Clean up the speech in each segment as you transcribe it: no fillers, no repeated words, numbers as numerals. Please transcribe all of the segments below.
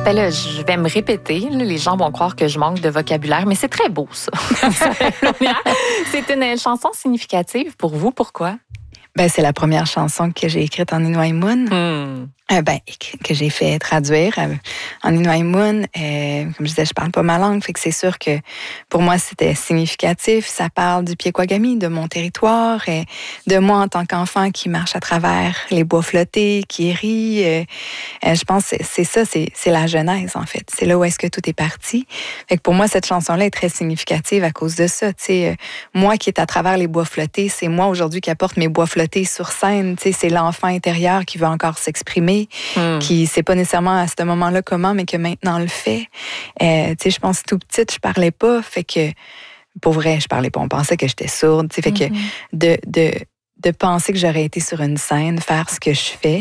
Ben là, je vais me répéter. Là, les gens vont croire que je manque de vocabulaire, mais c'est très beau, ça. C'est une chanson significative pour vous. Pourquoi? Ben, c'est la première chanson que j'ai écrite en Ninoïmoun. Que j'ai fait traduire en Ninoïmoun. Comme je disais, je parle pas ma langue, fait que c'est sûr que pour moi, c'était significatif. Ça parle du Piekouagami, de mon territoire, et de moi en tant qu'enfant qui marche à travers les bois flottés, qui rit. Je pense que c'est ça, c'est la genèse, en fait. C'est là où est-ce que tout est parti. Fait que pour moi, cette chanson-là est très significative à cause de ça. Moi qui est à travers les bois flottés, c'est moi aujourd'hui qui apporte mes bois flottés sur scène. C'est l'enfant intérieur qui veut encore s'exprimer. Qui sait pas nécessairement à ce moment-là comment, mais que maintenant le fait. Je pense tout petite, je parlais pas, fait que pour vrai, je parlais pas. On pensait que j'étais sourde, fait que de penser que j'aurais été sur une scène, faire ce que je fais,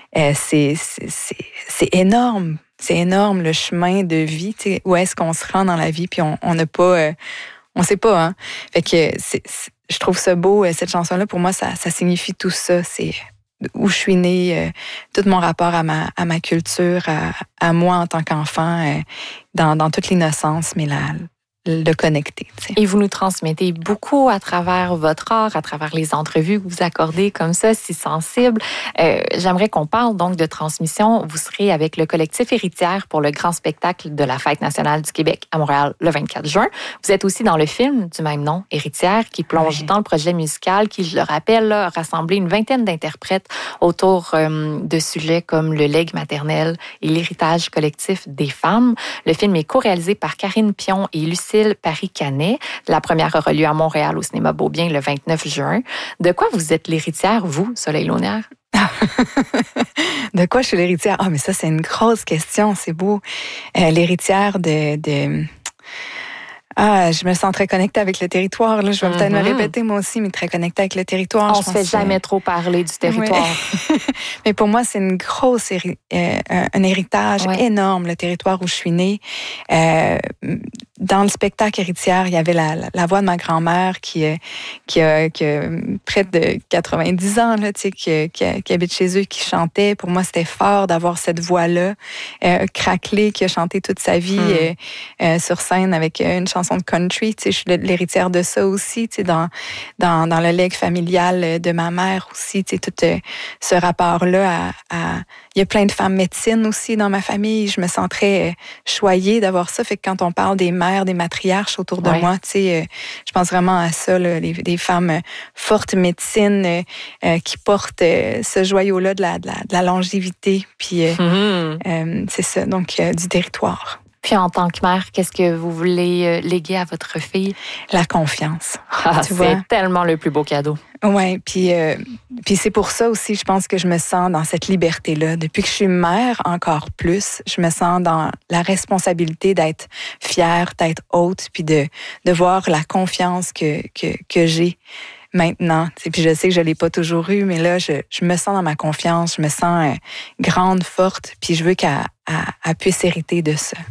c'est énorme. C'est énorme le chemin de vie. Où est-ce qu'on se rend dans la vie, puis on n'a pas, on sait pas. Hein. Fait que je trouve ça beau. Cette chanson-là, pour moi, ça signifie tout ça. C'est où je suis née, tout mon rapport à ma culture, à moi en tant qu'enfant, dans toute l'innocence, mais le connecter. T'sais. Et vous nous transmettez beaucoup à travers votre art, à travers les entrevues que vous accordez comme ça, si sensibles. J'aimerais qu'on parle donc de transmission. Vous serez avec le collectif Héritière pour le grand spectacle de la Fête nationale du Québec à Montréal le 24 juin. Vous êtes aussi dans le film du même nom, Héritière, qui plonge dans le projet musical qui, je le rappelle, a rassemblé une vingtaine d'interprètes autour de sujets comme le legs maternel et l'héritage collectif des femmes. Le film est co-réalisé par Karine Pion et Lucille Paris-Canet. La première aura lieu à Montréal au cinéma Beaubien le 29 juin. De quoi vous êtes l'héritière, vous, Soleil Launière? De quoi je suis l'héritière? Mais ça, c'est une grosse question. C'est beau. L'héritière de... je me sens très connectée avec le territoire. Là. Je vais peut-être me répéter moi aussi, mais très connectée avec le territoire. On ne se fait jamais trop parler du territoire. Ouais. Mais pour moi, c'est une grosse un héritage énorme, le territoire où je suis née. Dans le spectacle Héritière, il y avait la voix de ma grand-mère qui a près de 90 ans, là, qui habite chez eux, qui chantait. Pour moi, c'était fort d'avoir cette voix-là, craquelée, qui a chanté toute sa vie sur scène avec une chanson de country. Je suis l'héritière de ça aussi, dans le legs familial de ma mère aussi. Tout ce rapport-là il y a plein de femmes médecines aussi dans ma famille. Je me sens très choyée d'avoir ça. Fait que quand on parle des mères, des matriarches autour de moi, je pense vraiment à ça, là, des femmes fortes médecines qui portent ce joyau-là de la longévité. Puis c'est ça, donc du territoire. Puis en tant que mère, qu'est-ce que vous voulez léguer à votre fille? La confiance. C'est tellement le plus beau cadeau. Oui, puis c'est pour ça aussi, je pense que je me sens dans cette liberté-là. Depuis que je suis mère, encore plus, je me sens dans la responsabilité d'être fière, d'être haute, puis de voir la confiance que j'ai maintenant. Puis je sais que je l'ai pas toujours eu, mais là, je me sens dans ma confiance, je me sens grande, forte, puis je veux qu'elle puisse hériter de ça.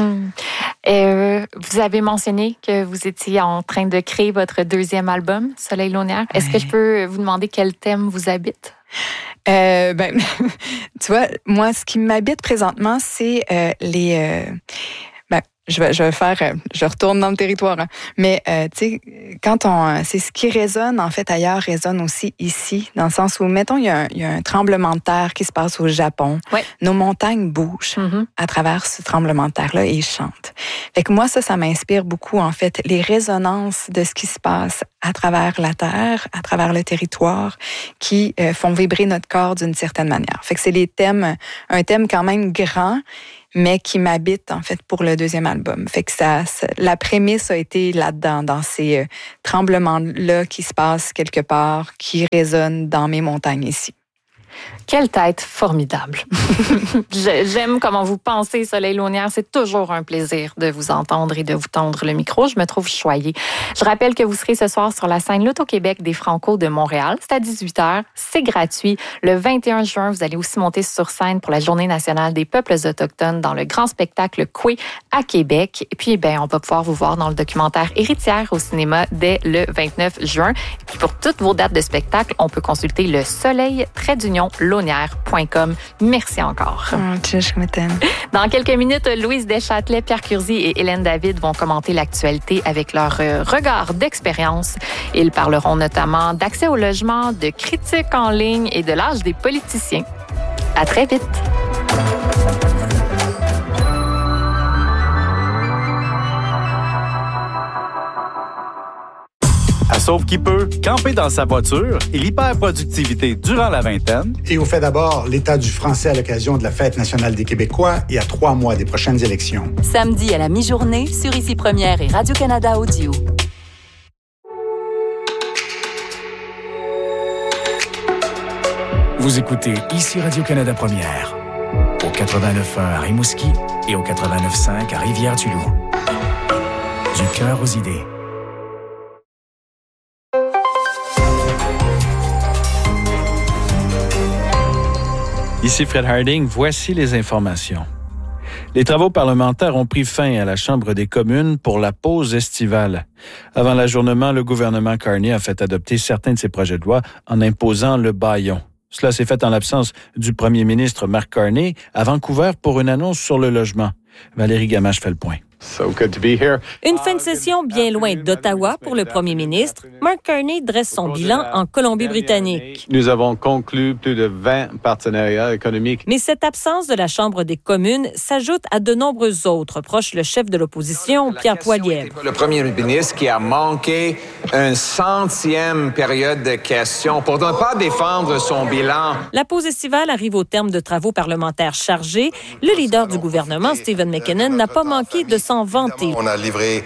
Vous avez mentionné que vous étiez en train de créer votre deuxième album, Soleil Launière. Est-ce que je peux vous demander quel thème vous habite? Tu vois, moi, ce qui m'habite présentement, c'est je retourne dans le territoire, hein. Mais tu sais, c'est ce qui résonne en fait ailleurs résonne aussi ici, dans le sens où mettons il y a un tremblement de terre qui se passe au Japon. Nos montagnes bougent à travers ce tremblement de terre-là et ils chantent. Fait que moi ça m'inspire beaucoup en fait les résonances de ce qui se passe à travers la terre, à travers le territoire, qui font vibrer notre corps d'une certaine manière. Fait que c'est un thème quand même grand, mais qui m'habite, en fait, pour le deuxième album. Fait que la prémisse a été là-dedans, dans ces tremblements-là qui se passent quelque part, qui résonnent dans mes montagnes ici. Quelle tête formidable. J'aime comment vous pensez, Soleil Launière. C'est toujours un plaisir de vous entendre et de vous tendre le micro. Je me trouve choyée. Je rappelle que vous serez ce soir sur la scène L'Auto-Québec des Franco de Montréal. C'est à 18h. C'est gratuit. Le 21 juin, vous allez aussi monter sur scène pour la Journée nationale des peuples autochtones dans le grand spectacle Coué à Québec. Et puis, on va pouvoir vous voir dans le documentaire Héritière au cinéma dès le 29 juin. Et puis, pour toutes vos dates de spectacle, on peut consulter le soleil-union launière.com. Merci encore. Je m'étonne. Dans quelques minutes, Louise Deschâtelet, Pierre Curzi et Hélène David vont commenter l'actualité avec leur regard d'expérience. Ils parleront notamment d'accès au logement, de critiques en ligne et de l'âge des politiciens. À très vite. À Sauve qui peut, camper dans sa voiture et l'hyperproductivité durant la vingtaine. Et on fait d'abord l'état du français à l'occasion de la Fête nationale des Québécois et à 3 mois des prochaines élections. Samedi à la mi-journée sur Ici Première et Radio-Canada Audio. Vous écoutez Ici Radio-Canada Première, au 89.1 à Rimouski et au 89.5 à Rivière-du-Loup. Du cœur aux idées. Ici Fred Harding, voici les informations. Les travaux parlementaires ont pris fin à la Chambre des communes pour la pause estivale. Avant l'ajournement, le gouvernement Carney a fait adopter certains de ses projets de loi en imposant le bâillon. Cela s'est fait en l'absence du premier ministre Mark Carney à Vancouver pour une annonce sur le logement. Valérie Gamache fait le point. Une fin de session bien loin d'Ottawa pour le premier ministre. Mark Carney dresse son bilan en Colombie-Britannique. Nous avons conclu plus de 20 partenariats économiques. Mais cette absence de la Chambre des communes s'ajoute à de nombreux autres, proche le chef de l'opposition, Pierre Poilievre. Le premier ministre qui a manqué une 100e période de questions pour ne pas défendre son bilan. La pause estivale arrive au terme de travaux parlementaires chargés. Le leader du gouvernement, Stephen McKinnon, n'a pas manqué de s'en vanter. On a livré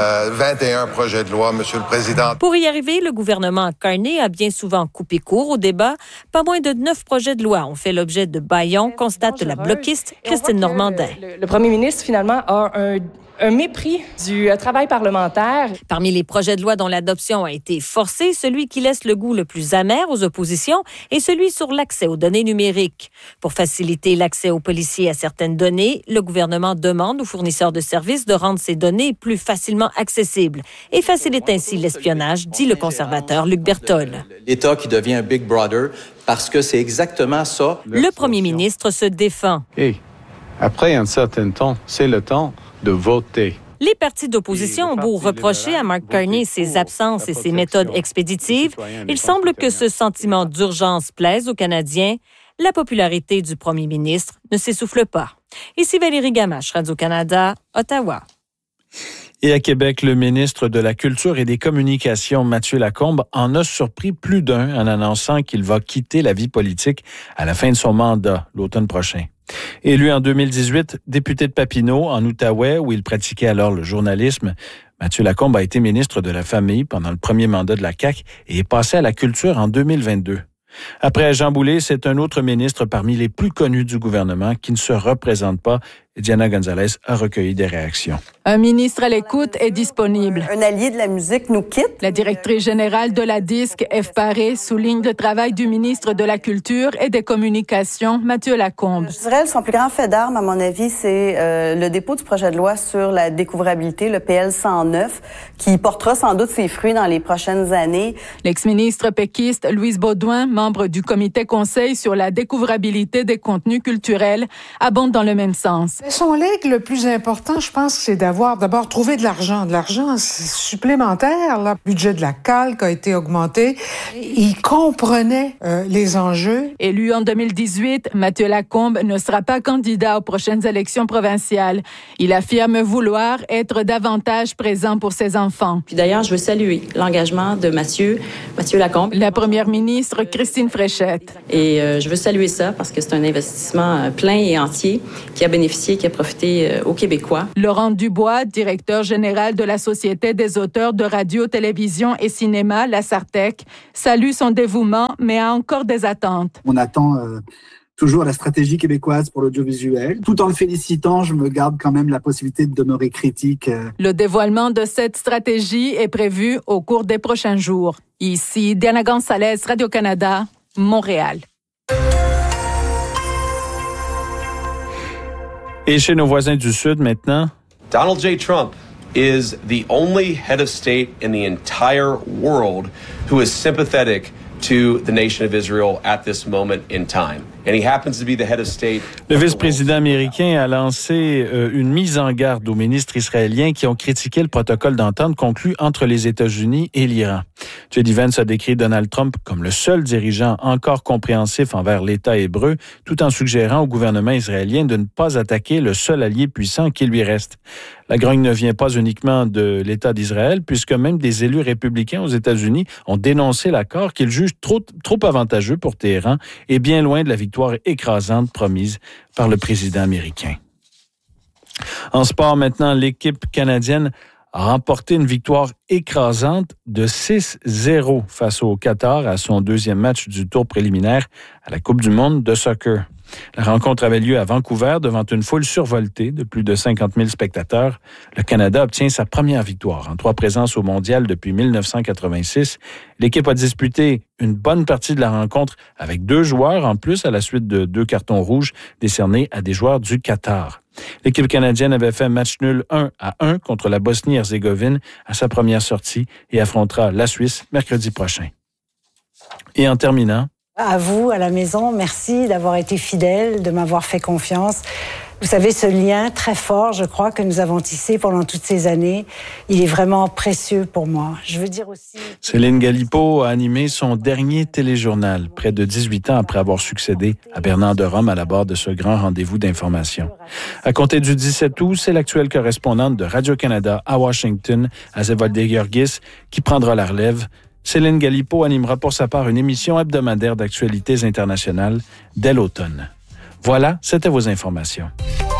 21 projets de loi, Monsieur le Président. Pour y arriver, le gouvernement Carney a bien souvent coupé court au débat. Pas moins de 9 projets de loi ont fait l'objet de bâillons, constate la bloquiste Christine Normandin. Le premier ministre, finalement, a un mépris du travail parlementaire. Parmi les projets de loi dont l'adoption a été forcée, celui qui laisse le goût le plus amer aux oppositions est celui sur l'accès aux données numériques. Pour faciliter l'accès aux policiers à certaines données, le gouvernement demande aux fournisseurs de services de rendre ces données plus facilement accessibles et facilite ainsi l'espionnage, dit le conservateur Luc Berthold. L'État qui devient un Big Brother, parce que c'est exactement ça. Le premier ministre se défend. Après un certain temps, c'est le temps de voter. Les partis d'opposition ont beau reprocher à Mark Carney ses absences et ses méthodes expéditives, il semble que ce sentiment d'urgence plaise aux Canadiens. La popularité du premier ministre ne s'essouffle pas. Ici Valérie Gamache, Radio-Canada, Ottawa. Et à Québec, le ministre de la Culture et des Communications, Mathieu Lacombe, en a surpris plus d'un en annonçant qu'il va quitter la vie politique à la fin de son mandat, l'automne prochain. Élu en 2018, député de Papineau, en Outaouais, où il pratiquait alors le journalisme, Mathieu Lacombe a été ministre de la Famille pendant le premier mandat de la CAQ et est passé à la Culture en 2022. Après Jean Boulet, c'est un autre ministre parmi les plus connus du gouvernement qui ne se représente pas. Diana Gonzalez a recueilli des réactions. Un ministre à l'écoute est disponible. Un allié de la musique nous quitte. La directrice générale de la DISC, F. Paré, souligne le travail du ministre de la Culture et des Communications, Mathieu Lacombe. Je dirais son plus grand fait d'arme, à mon avis, c'est le dépôt du projet de loi sur la découvrabilité, le PL 109, qui portera sans doute ses fruits dans les prochaines années. L'ex-ministre péquiste Louise Baudouin, membre du comité conseil sur la découvrabilité des contenus culturels, abonde dans le même sens. Son legs, le plus important, je pense, c'est d'avoir d'abord trouvé de l'argent. De l'argent supplémentaire. Le budget de la CALQ a été augmenté. Il comprenait les enjeux. Élu en 2018, Mathieu Lacombe ne sera pas candidat aux prochaines élections provinciales. Il affirme vouloir être davantage présent pour ses enfants. Puis d'ailleurs, je veux saluer l'engagement de Mathieu Lacombe. La première ministre, Christine Fréchette. Et je veux saluer ça parce que c'est un investissement plein et entier qui a bénéficié, qui a profité aux Québécois. Laurent Dubois, directeur général de la Société des auteurs de radio, télévision et cinéma, la SARTEC, salue son dévouement, mais a encore des attentes. On attend toujours la stratégie québécoise pour l'audiovisuel. Tout en le félicitant, je me garde quand même la possibilité de demeurer critique. Le dévoilement de cette stratégie est prévu au cours des prochains jours. Ici, Diana Gonzalez, Radio-Canada, Montréal. Et chez nos voisins du Sud maintenant, Donald J. Trump is the only head of state in the entire world who is sympathetic to the nation of Israel at this moment in time. And he happens to be the head of state. Le vice-président américain a lancé une mise en garde aux ministres israéliens qui ont critiqué le protocole d'entente conclu entre les États-Unis et l'Iran. J.D. Vance a décrit Donald Trump comme le seul dirigeant encore compréhensif envers l'État hébreu, tout en suggérant au gouvernement israélien de ne pas attaquer le seul allié puissant qui lui reste. La grogne ne vient pas uniquement de l'État d'Israël, puisque même des élus républicains aux États-Unis ont dénoncé l'accord qu'ils jugent trop avantageux pour Téhéran et bien loin de la victoire écrasante promise par le président américain. En sport maintenant, l'équipe canadienne a remporté une victoire écrasante de 6-0 face au Qatar à son deuxième match du tour préliminaire à la Coupe du monde de soccer. La rencontre avait lieu à Vancouver devant une foule survoltée de plus de 50 000 spectateurs. Le Canada obtient sa première victoire en 3 présences au mondial depuis 1986. L'équipe a disputé une bonne partie de la rencontre avec 2 joueurs en plus à la suite de 2 cartons rouges décernés à des joueurs du Qatar. L'équipe canadienne avait fait match nul 1-1 contre la Bosnie-Herzégovine à sa première sortie et affrontera la Suisse mercredi prochain. Et en terminant, à vous, à la maison, merci d'avoir été fidèles, de m'avoir fait confiance. Vous savez, ce lien très fort, je crois, que nous avons tissé pendant toutes ces années, il est vraiment précieux pour moi. Je veux dire aussi... Céline Galipeau a animé son dernier téléjournal, près de 18 ans après avoir succédé à Bernard de Rome à la barre de ce grand rendez-vous d'information. À compter du 17 août, c'est l'actuelle correspondante de Radio-Canada à Washington, Azévolde Georgis, qui prendra la relève. Céline Galipeau animera pour sa part une émission hebdomadaire d'actualités internationales dès l'automne. Voilà, c'était vos informations.